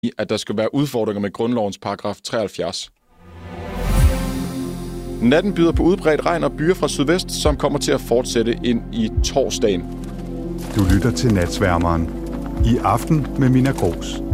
at der skal være udfordringer med grundlovens paragraf 73. Natten byder på udbredt regn og byer fra sydvest, som kommer til at fortsætte ind i torsdagen. Du lytter til Natsværmeren. I aften med Mina Gros.